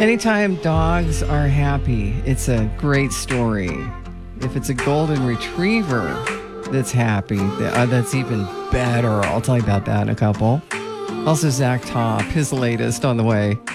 Anytime dogs are happy, it's a great story. If it's a golden retriever that's happy, that's even better. I'll tell you about that in a couple. Also, Zach Top, his latest on the way.